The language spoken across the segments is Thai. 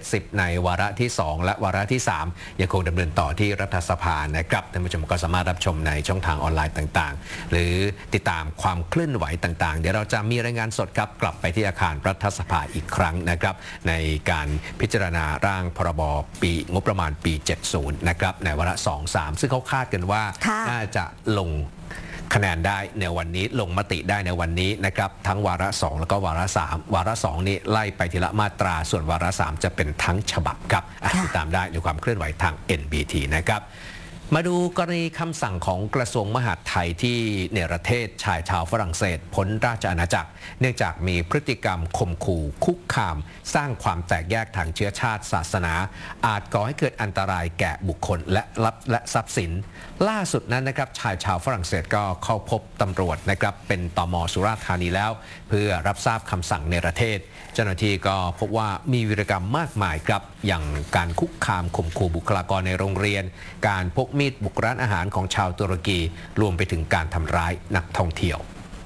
70ในวาระที่2และวาระที่3ยังคงดำเนินต่อที่รัฐสภานะครับท่านผู้ชมก็สามารถรับชมในช่องทางออนไลน์ต่างๆหรือติดตามความเคลื่อนไหวต่างๆเดี๋ยวเราจะมีรายงานสดครับกลับไปที่อาคารรัฐสภาอีกครั้งนะครับในการพิจารณาร่างพรบปีงบประมาณปี 70นะครับในวาระ 2-3 ซึ่งเขาคาดกันว่าน่าจะลงคะแนนได้ในวันนี้ลงมติได้ในวันนี้นะครับทั้งวาระ2แล้วก็วาระ3วาระ2นี่ไล่ไปทีละมาตราส่วนวาระ3จะเป็นทั้งฉบับครับติดตามได้ในความเคลื่อนไหวทาง NBT นะครับมาดูกรณีคำสั่งของกระทรวงมหาดไทยที่เนรเทศชายชาวฝรั่งเศสพ้นราชอาณาจักรเนื่องจากมีพฤติกรรมข่มขู่คุกคามสร้างความแตกแยกทางเชื้อชาติศาสนาอาจก่อให้เกิดอันตรายแก่บุคคลและทรัพย์สินล่าสุดนั้นนะครับชายชาวฝรั่งเศสก็เข้าพบตำรวจนะครับเป็นตม.สุราษฎร์ธานีแล้วเพื่อรับทราบคำสั่งเนรเทศเจ้าหน้าที่ก็พบว่ามีวีรกรรมมากมายครับอย่างการคุกคามข่มขู่บุคลากรในโรงเรียนการพกมีดบุกร้านอาหารของชาวตุรกีรวมไปถึงการทำร้ายนักท่องเที่ยว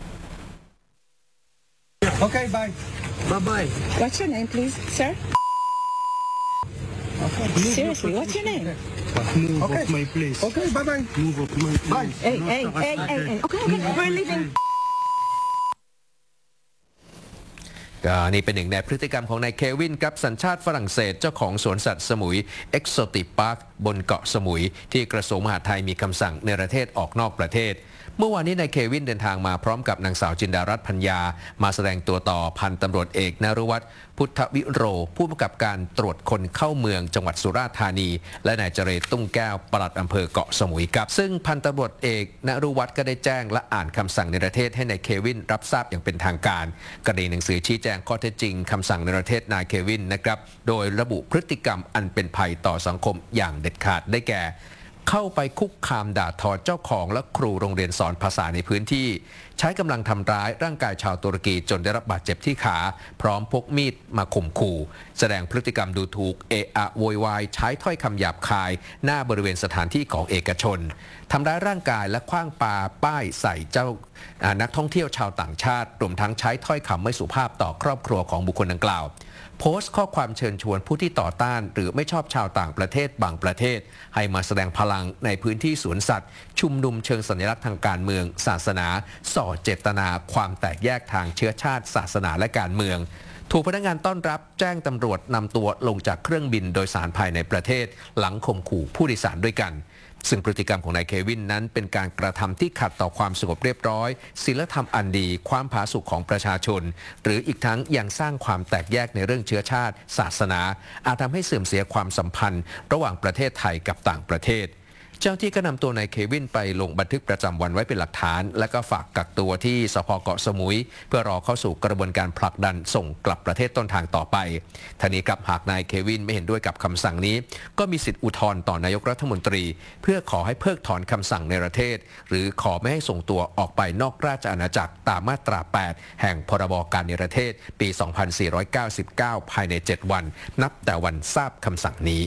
Okay, bye. Bye. What's your name, please, sir? Okay. Seriously, what's your name? Move off my place. Okay, bye. Move off my place. Bye. Hey. Okay, we're leaving. ก็นี่เป็นหนึ่งในพฤติกรรมของนายเควินครับสัญชาติฝรั่งเศสเจ้าของสวนสัตว์สมุย Exotic Park บนเกาะสมุยที่กระทรวงมหาดไทยมีคำสั่งเนรเทศออกนอกประเทศเมื่อวานนี้นายเควินเดินทางมาพร้อมกับนางสาวจินดารัตน์พัญญามาแสดงตัวต่อพันตำรวจเอกนฤวัฒน์พุทธวิโรผู้กำกับการตรวจคนเข้าเมืองจังหวัดสุราษฎร์ธานีและนายเจเรตุ้งแก้วปลัดอำเภอเกาะสมุยครับซึ่งพันตำรวจเอกนฤวัฒน์ก็ได้แจ้งและอ่านคำสั่งเนรเทศให้นายเควินรับทราบอย่างเป็นทางการกรณีหนังสือชี้แจงข้อเท็จจริงคำสั่งเนรเทศนายเควินนะครับโดยระบุพฤติกรรมอันเป็นภัยต่อสังคมอย่างเด็ดขาดได้แก่เข้าไปคุกคามด่าทอเจ้าของและครูโรงเรียนสอนภาษาในพื้นที่ใช้กำลังทำร้ายร่างกายชาวตุรกีจนได้รับบาดเจ็บที่ขาพร้อมพกมีดมาข่มขู่แสดงพฤติกรรมดูถูกเอะอะโวยวายใช้ถ้อยคำหยาบคายหน้าบริเวณสถานที่ของเอกชนทำร้ายร่างกายและขว้างปาป้ายใส่เจ้านักท่องเที่ยวชาวต่างชาติรวมทั้งใช้ถ้อยคำไม่สุภาพต่อครอบครัวของบุคคลดังกล่าวโพสต์ข้อความเชิญชวนผู้ที่ต่อต้านหรือไม่ชอบชาวต่างประเทศบางประเทศให้มาแสดงพลังในพื้นที่สวนสัตว์ชุมนุมเชิงสัญลักษณ์ทางการเมืองศาสนาส่อเจตนาความแตกแยกทางเชื้อชาติศาสนาและการเมืองถูกพนักงานต้อนรับแจ้งตำรวจนำตัวลงจากเครื่องบินโดยสารภายในประเทศหลังข่มขู่ผู้โดยสารด้วยกันซึ่งพฤติกรรมของนายเควินนั้นเป็นการกระทำที่ขัดต่อความสงบเรียบร้อยศีลธรรมอันดีความผาสุกของประชาชนหรืออีกทั้งยังสร้างความแตกแยกในเรื่องเชื้อชาติศาสนาอาจทำให้เสื่อมเสียความสัมพันธ์ระหว่างประเทศไทยกับต่างประเทศเจ้าที่ก็นำตัวนายเควินไปลงบันทึกประจำวันไว้เป็นหลักฐานและก็ฝากกักตัวที่สภ.เกาะสมุยเพื่อรอเข้าสู่กระบวนการผลักดันส่งกลับประเทศต้นทางต่อไปท่านี้ครับหากนายเควินไม่เห็นด้วยกับคำสั่งนี้ก็มีสิทธิอุทธรณ์ต่อนายกรัฐมนตรีเพื่อขอให้เพิกถอนคำสั่งเนรเทศหรือขอไม่ให้ส่งตัวออกไปนอกราชอาณาจักรตามมาตรา 8 แห่งพรบการเนรเทศปี 2499 ภายใน 7 วันนับแต่วันทราบคำสั่งนี้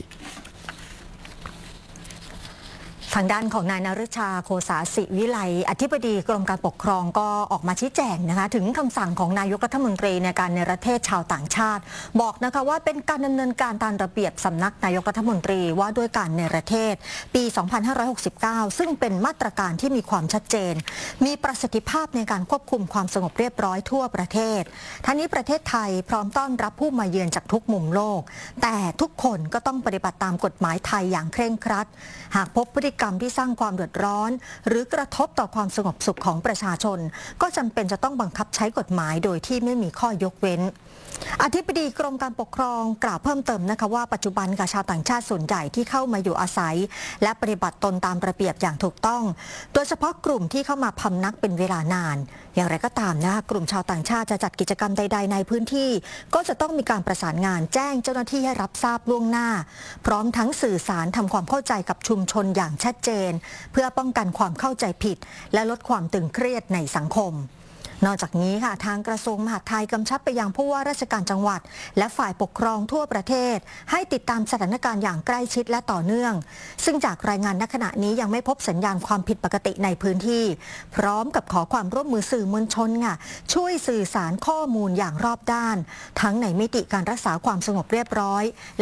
ทางด้านของนายนฤชาโคสาสิวิไลอธิบดีกรมการปกครองก็ออกมาชี้แจงนะคะถึงคำสั่งของนายกรัฐมนตรีในการเนรเทศชาวต่างชาติบอกนะคะว่าเป็นการดำเนินการตามระเบียบสำนักนายกรัฐมนตรีว่าด้วยการเนรเทศปี 2569 ซึ่งเป็นมาตรการที่มีความชัดเจนมีประสิทธิภาพในการควบคุมความสงบเรียบร้อยทั่วประเทศทั้งนี้ประเทศไทยพร้อมต้อนรับผู้มาเยือนจากทุกมุมโลกแต่ทุกคนก็ต้องปฏิบัติตามกฎหมายไทยอย่างเคร่งครัดหากพบพฤติกรรมที่สร้างความเดือดร้อนหรือกระทบต่อความสงบสุขของประชาชนก็จำเป็นจะต้องบังคับใช้กฎหมายโดยที่ไม่มีข้อยกเว้นอธิบดีกรมการปกครองกล่าวเพิ่มเติมนะคะว่าปัจจุบันกับชาวต่างชาติส่วนใหญ่ที่เข้ามาอยู่อาศัยและปฏิบัติตนตามระเบียบอย่างถูกต้องโดยเฉพาะกลุ่มที่เข้ามาพำนักเป็นเวลานานอย่างไรก็ตามนะคะกลุ่มชาวต่างชาติจะจัดกิจกรรมใดๆในพื้นที่ก็จะต้องมีการประสานงานแจ้งเจ้าหน้าที่ให้รับทราบล่วงหน้าพร้อมทั้งสื่อสารทำความเข้าใจกับชุมชนอย่างชัดเจนเพื่อป้องกันความเข้าใจผิดและลดความตึงเครียดในสังคมนอกจากนี้ค่ะทางกระทรวงมหาดไทยกำชับไปยังผู้ว่าราชการจังหวัดและฝ่ายปกครองทั่วประเทศให้ติดตามสถานการณ์อย่างใกล้ชิดและต่อเนื่องซึ่งจากรายงานณขณะนี้ยังไม่พบสัญญาณความผิดปกติในพื้นที่พร้อมกับขอความร่วมมือสื่อมวลชนค่ะช่วยสื่อสารข้อมูลอย่างรอบด้านทั้งในมิติการรักษาความสงบเรียบร้อย